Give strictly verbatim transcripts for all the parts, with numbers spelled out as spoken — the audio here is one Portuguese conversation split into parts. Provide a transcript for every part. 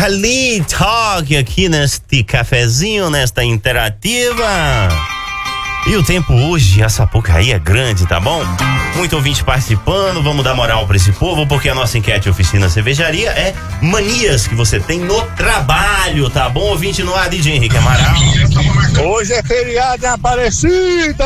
Khalid Talk aqui neste cafezinho, nesta interativa. E o tempo hoje, a Sapucaí é grande, tá bom? Muito ouvinte participando, vamos dar moral pra esse povo, porque a nossa enquete Oficina Cervejaria é manias que você tem no trabalho, tá bom? Ouvinte no ar, D J Henrique Amaral. Hoje é feriado em Aparecida,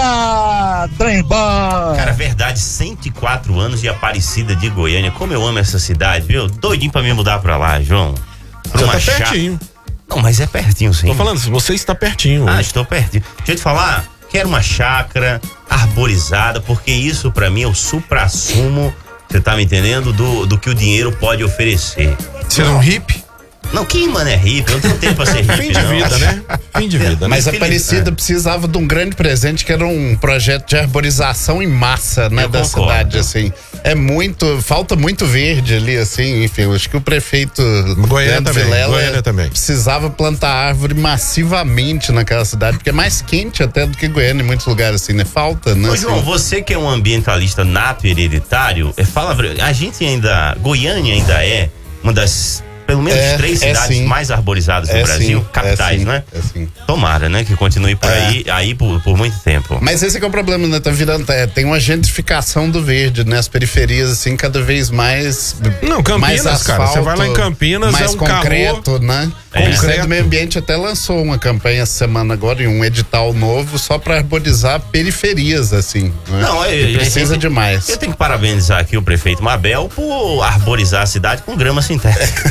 trembão. Cara, verdade, cento e quatro anos de Aparecida de Goiânia. Como eu amo essa cidade, viu? Doidinho pra me mudar pra lá, João. Você tá chá... pertinho. Não, mas é pertinho, sim. Tô falando, você está pertinho. Ah, hoje. estou pertinho. Deixa eu te falar, quero uma chácara arborizada, porque isso pra mim é o suprassumo, você tá me entendendo? Do, do que o dinheiro pode oferecer. Você é um hippie? Não, quem, mano, é hippie? Eu não tenho tempo pra ser hippie, Fim de não. vida, né? Fim de vida. Mas né? a Aparecida é. precisava de um grande presente, que era um projeto de arborização em massa, né, Eu da concordo. cidade, assim. É muito, falta muito verde ali, assim, enfim, eu acho que o prefeito Goiânia também, Vilela Goiânia também. precisava plantar árvore massivamente naquela cidade, porque é mais quente até do que Goiânia em muitos lugares, assim, né? Falta, né? Ô, assim. João, você que é um ambientalista nato e hereditário, é, fala, a gente ainda, Goiânia ainda é uma das, pelo menos É, três é cidades sim. mais arborizadas do É Brasil, sim, capitais, é sim, né? é sim. Tomara, né? Que continue por É. aí, aí por, por muito tempo. Mas esse que é o problema, né? Tá virando, é, tem uma gentrificação do verde, né? As periferias, assim, cada vez mais. Não, Campinas, mais asfalto, cara, você vai lá em Campinas, mais é um concreto, calor, né? É. O Ministério Concreto. do Meio Ambiente até lançou uma campanha essa semana agora, em um edital novo, só para arborizar periferias, assim. Né? Não, é, E precisa é, demais. Eu tenho que parabenizar aqui o prefeito Mabel por arborizar a cidade com grama sintética.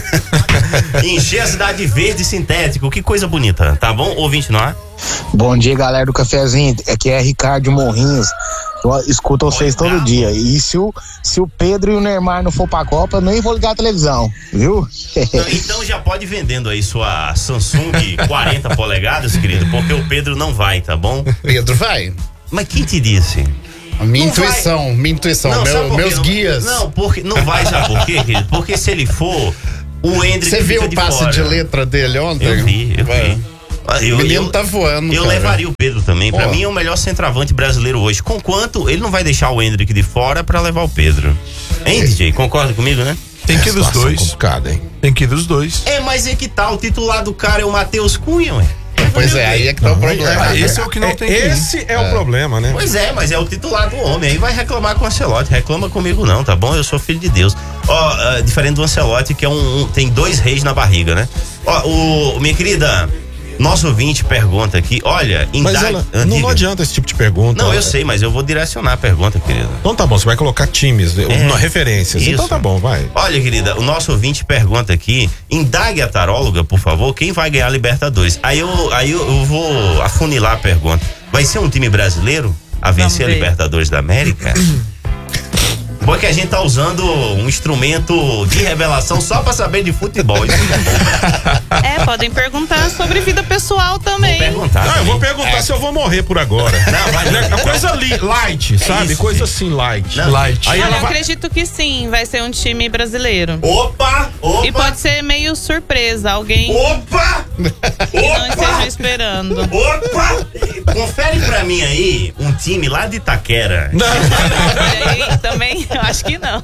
Encher a cidade de verde sintético, que coisa bonita, tá bom? Ouvinte no ar? Bom dia, galera do cafezinho. Aqui é Ricardo Morrinhos. Eu escuto vocês Olha, todo dia. E se o, se o Pedro e o Neymar não for pra Copa, eu nem vou ligar a televisão, viu? Então já pode ir vendendo aí sua Samsung quarenta polegadas, querido, porque o Pedro não vai, tá bom? Pedro, vai. Mas quem te disse? A minha Não intuição, vai. minha intuição, Não, meu- sabe por quê? meus Não- guias. Não, porque não vai, sabe por quê, querido? Porque se ele for, o Hendrick Você viu fica o de passe fora. de letra dele ontem? Eu vi, eu Vai. vi. Eu, O menino eu- tá voando, Eu cara. levaria o Pedro também. Pra Pô. mim é o melhor centroavante brasileiro hoje. Conquanto ele não vai deixar o Hendrick de fora pra levar o Pedro. Hein, D J? Concorda comigo, né? Tem que ir dos situação dois. complicada, hein? Tem que ir dos dois. É, mas é que tá. O titular do cara é o Matheus Cunha, ué. Pois é, aí é que tá o problema. Ah, esse é o que não É, tem que ir. esse é, o problema, né? Pois é, mas é o titular do homem. Aí vai reclamar com o Ancelotti. Reclama comigo não, tá bom? Eu sou filho de Deus. Ó, ah, diferente do Ancelotti, que é um, um- tem dois reis na barriga, né? Ó, o, minha querida, nosso ouvinte pergunta aqui, olha, em Mas da- ela, ah, não, diga. não adianta esse tipo de pergunta. Não, eu sei, mas eu vou direcionar a pergunta, querida. Então tá bom, você vai colocar times, É, uma referências. isso. Então tá bom, vai. Olha, querida, o nosso ouvinte pergunta aqui, indague a taróloga, por favor, quem vai ganhar a Libertadores? Aí eu, aí eu, eu vou afunilar a pergunta. Vai ser um time brasileiro a vencer a ver. Libertadores da América? Porque a gente tá usando um instrumento de revelação só pra saber de futebol. Isso É, podem perguntar sobre vida pessoal vou também. perguntar. Não, eu também. vou perguntar se eu vou morrer por agora. Não, vai Né? Coisa li, light, sabe? isso, Coisa gente. assim, light. Não. Light. Aí Olha, ela eu vai... acredito que sim, vai ser um time brasileiro. Opa! Opa! E pode ser meio surpresa, alguém Opa! que não esteja Opa! esperando. Opa! Confere pra mim aí um time lá de Itaquera. Olha aí, também, eu acho que não.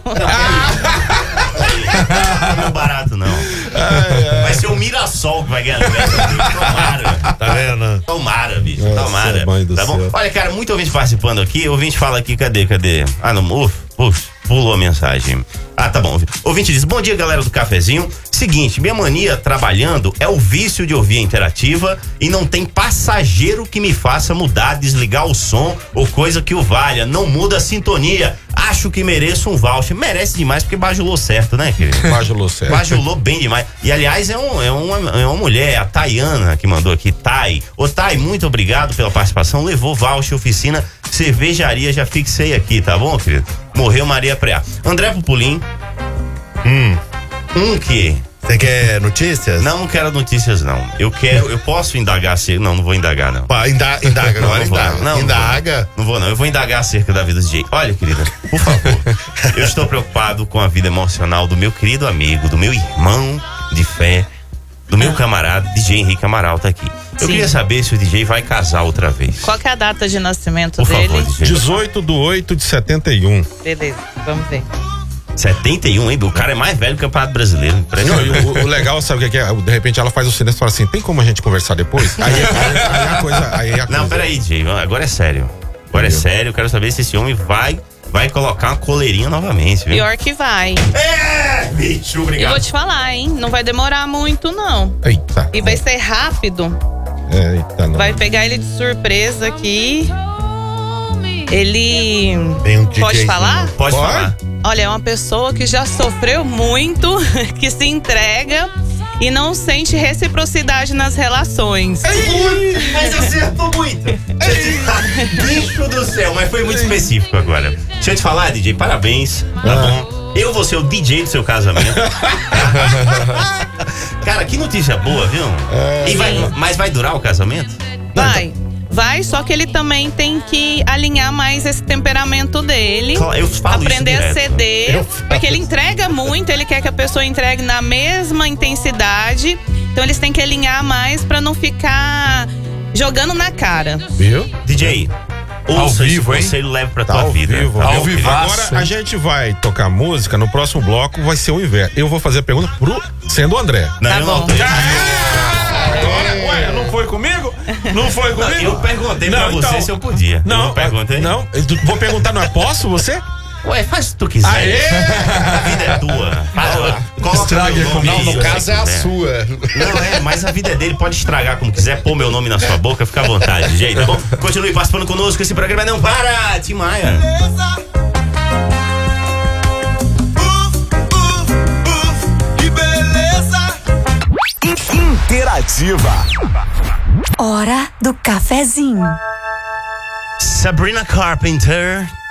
Não é barato, não. Vai ser o Mirassol que vai ganhar a Libertadores. Tomara. Tá vendo? Tomara, bicho. Nossa, Tomara. mãe do Tá bom? céu. Olha, cara, muito ouvinte participando aqui. O ouvinte fala aqui, cadê, cadê? Ah, não, uf, uf, pulou a mensagem. Ah, tá bom. O ouvinte diz, bom dia, galera do cafezinho. Seguinte, minha mania trabalhando é o vício de ouvir a interativa e não tem passageiro que me faça mudar, desligar o som ou coisa que o valha. Não muda a sintonia. Acho que mereço um voucher. Merece demais porque bajulou certo, né, querido? Bajulou certo. Bajulou bem demais. E aliás, é, um, é, uma, é uma mulher, a Tayana, que mandou aqui, Thay. Ô Thay, muito obrigado pela participação. Levou voucher, oficina, cervejaria, já fixei aqui, tá bom, querido? Morreu Maria Preá. André Pupulim. Hum. Um que? Você quer notícias? Não, não quero notícias, não. Eu quero, eu posso indagar se. Não, não vou indagar, não. Pá, inda- indaga Não, agora, não vou, indaga. não, não indaga. Não vou, não. Eu vou indagar acerca da vida do D J. Olha, querida, por favor. Eu estou preocupado com a vida emocional do meu querido amigo, do meu irmão de fé, do meu camarada, D J Henrique Amaral tá aqui. Eu Sim. queria saber se o D J vai casar outra vez. Qual que é a data de nascimento Por dele? favor, D J. dezoito de oito de setenta e um. Beleza, vamos ver. setenta e um, hein? O cara é mais velho que o Campeonato Brasileiro. Não, Impressionante. e o, o legal, sabe o que é? De repente ela faz o silêncio e fala assim: tem como a gente conversar depois? Aí, aí, aí a coisa. Aí a Não, coisa... peraí, Jay. Agora é sério. Agora Entendeu? é sério. Eu quero saber se esse homem vai, vai colocar uma coleirinha novamente, viu? Pior que vai. É, bicho, E obrigado. vou te falar, hein? Não vai demorar muito, não. Eita. E vai ser rápido. É, eita, não. Vai pegar ele de surpresa aqui. Ele. Tem um Pode DJzinho. falar? Pode Pode? falar. Olha, é uma pessoa que já sofreu muito, que se entrega e não sente reciprocidade nas relações. Mas acertou muito. Bicho do céu, mas foi muito específico agora. Deixa eu te falar, D J, parabéns. Tá bom? Eu vou ser o D J do seu casamento. Cara, que notícia boa, viu? E vai, mas vai durar o casamento? Vai. Vai, só que ele também tem que alinhar mais esse temperamento dele. Claro, eu falo isso aprender a direto. ceder. Eu falo. Porque ele entrega muito, ele quer que a pessoa entregue na mesma intensidade. Então eles têm que alinhar mais pra não ficar jogando na cara. Viu? D J, Ao ouça esse vivo, hein? conselho, leve pra Tá tua ao vida. vivo. Tá Ao bom? vivaço. Agora a gente vai tocar música. No próximo bloco vai ser o inverso. Eu vou fazer a pergunta pro sendo o André. Não, Tá eu não bom. tô. Agora, ué, não foi comigo? Não foi Não, comigo? eu perguntei pra Não, você então- se eu podia. Eu Não, não perguntei. Não, eu vou perguntar, não é posso você? Ué, faz o que tu quiser. Aê! A vida é tua. Fala, coloca Estrague meu a nome Não, aí, no se caso é a quiser. sua. Não, é, mas a vida é dele, pode estragar como quiser, pôr meu nome na sua boca, fica à vontade, gente, tá bom? Continue participando conosco, esse programa não para, Tim Maia. Interativa. Hora do cafezinho. Sabrina Carpenter,